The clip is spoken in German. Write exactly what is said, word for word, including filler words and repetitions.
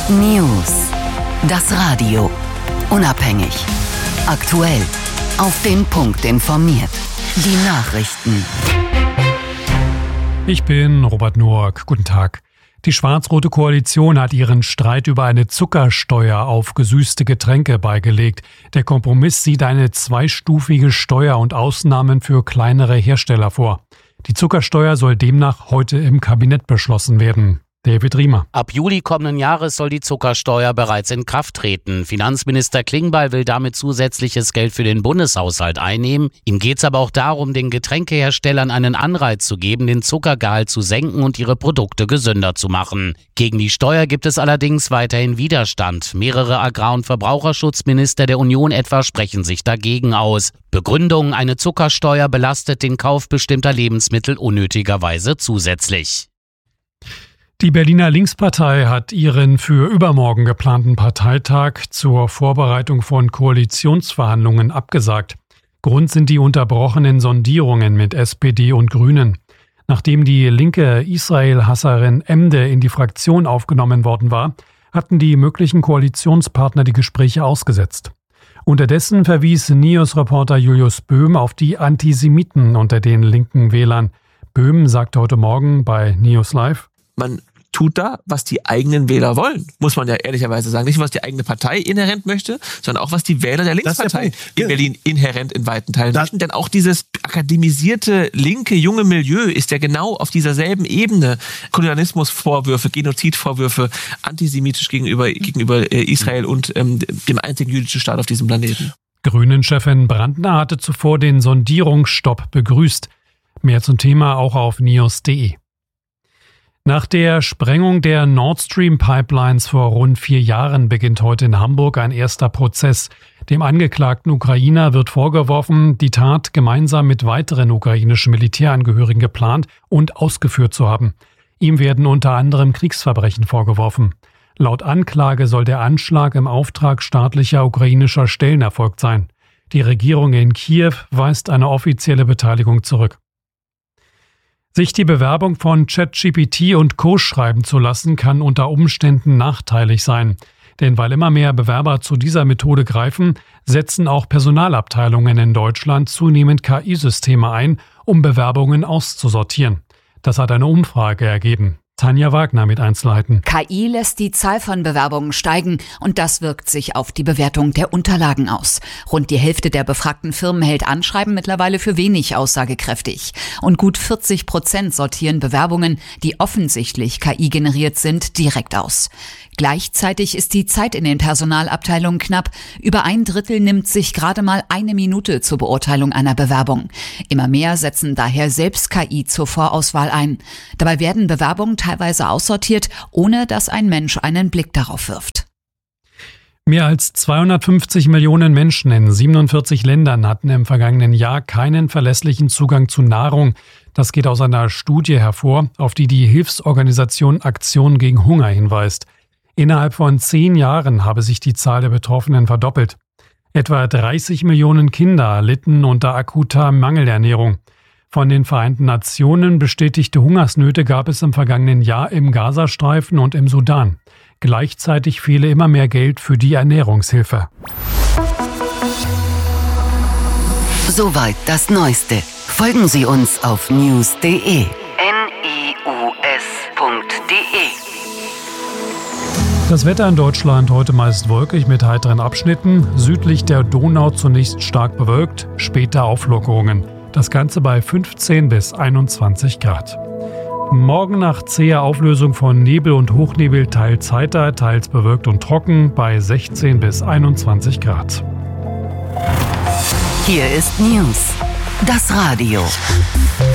News. Das Radio. Unabhängig. Aktuell. Auf den Punkt informiert. Die Nachrichten. Ich bin Robert Noack. Guten Tag. Die schwarz-rote Koalition hat ihren Streit über eine Zuckersteuer auf gesüßte Getränke beigelegt. Der Kompromiss sieht eine zweistufige Steuer und Ausnahmen für kleinere Hersteller vor. Die Zuckersteuer soll demnach heute im Kabinett beschlossen werden. David Riemer. Ab Juli kommenden Jahres soll die Zuckersteuer bereits in Kraft treten. Finanzminister Klingbeil will damit zusätzliches Geld für den Bundeshaushalt einnehmen. Ihm geht es aber auch darum, den Getränkeherstellern einen Anreiz zu geben, den Zuckergehalt zu senken und ihre Produkte gesünder zu machen. Gegen die Steuer gibt es allerdings weiterhin Widerstand. Mehrere Agrar- und Verbraucherschutzminister der Union etwa sprechen sich dagegen aus. Begründung: Eine Zuckersteuer belastet den Kauf bestimmter Lebensmittel unnötigerweise zusätzlich. Die Berliner Linkspartei hat ihren für übermorgen geplanten Parteitag zur Vorbereitung von Koalitionsverhandlungen abgesagt. Grund sind die unterbrochenen Sondierungen mit S P D und Grünen. Nachdem die linke Israel-Hasserin Emde in die Fraktion aufgenommen worden war, hatten die möglichen Koalitionspartner die Gespräche ausgesetzt. Unterdessen verwies News-Reporter Julius Böhm auf die Antisemiten unter den linken Wählern. Böhm sagte heute Morgen bei News Live: Man tut da, was die eigenen Wähler wollen, muss man ja ehrlicherweise sagen. Nicht, was die eigene Partei inhärent möchte, sondern auch, was die Wähler der Linkspartei in Berlin inhärent in weiten Teilen möchten. Denn auch dieses akademisierte, linke, junge Milieu ist ja genau auf dieser selben Ebene. Kolonialismusvorwürfe, Genozidvorwürfe, antisemitisch gegenüber, gegenüber Israel und ähm, dem einzigen jüdischen Staat auf diesem Planeten. Grünen-Chefin Brandner hatte zuvor den Sondierungsstopp begrüßt. Mehr zum Thema auch auf news punkt de. Nach der Sprengung der Nord Stream Pipelines vor rund vier Jahren beginnt heute in Hamburg ein erster Prozess. Dem angeklagten Ukrainer wird vorgeworfen, die Tat gemeinsam mit weiteren ukrainischen Militärangehörigen geplant und ausgeführt zu haben. Ihm werden unter anderem Kriegsverbrechen vorgeworfen. Laut Anklage soll der Anschlag im Auftrag staatlicher ukrainischer Stellen erfolgt sein. Die Regierung in Kiew weist eine offizielle Beteiligung zurück. Sich die Bewerbung von ChatGPT und Co. schreiben zu lassen, kann unter Umständen nachteilig sein. Denn weil immer mehr Bewerber zu dieser Methode greifen, setzen auch Personalabteilungen in Deutschland zunehmend K I-Systeme ein, um Bewerbungen auszusortieren. Das hat eine Umfrage ergeben. Tanja Wagner mit Einzelheiten. K I lässt die Zahl von Bewerbungen steigen und das wirkt sich auf die Bewertung der Unterlagen aus. Rund die Hälfte der befragten Firmen hält Anschreiben mittlerweile für wenig aussagekräftig. Und gut vierzig Prozent sortieren Bewerbungen, die offensichtlich K I generiert sind, direkt aus. Gleichzeitig ist die Zeit in den Personalabteilungen knapp. Über ein Drittel nimmt sich gerade mal eine Minute zur Beurteilung einer Bewerbung. Immer mehr setzen daher selbst K I zur Vorauswahl ein. Dabei werden Bewerbungen teilweise aussortiert, ohne dass ein Mensch einen Blick darauf wirft. Mehr als zweihundertfünfzig Millionen Menschen in siebenundvierzig Ländern hatten im vergangenen Jahr keinen verlässlichen Zugang zu Nahrung. Das geht aus einer Studie hervor, auf die die Hilfsorganisation Aktion gegen Hunger hinweist. Innerhalb von zehn Jahren habe sich die Zahl der Betroffenen verdoppelt. Etwa dreißig Millionen Kinder litten unter akuter Mangelernährung. Von den Vereinten Nationen bestätigte Hungersnöte gab es im vergangenen Jahr im Gazastreifen und im Sudan. Gleichzeitig fehle immer mehr Geld für die Ernährungshilfe. Soweit das Neueste. Folgen Sie uns auf news punkt de. N I U S punkt de. Das Wetter in Deutschland heute meist wolkig mit heiteren Abschnitten. Südlich der Donau zunächst stark bewölkt, später Auflockerungen. Das Ganze bei fünfzehn bis einundzwanzig Grad. Morgen nach zäher Auflösung von Nebel und Hochnebel teils heiter, teils bewölkt und trocken bei sechzehn bis einundzwanzig Grad. Hier ist News, das Radio.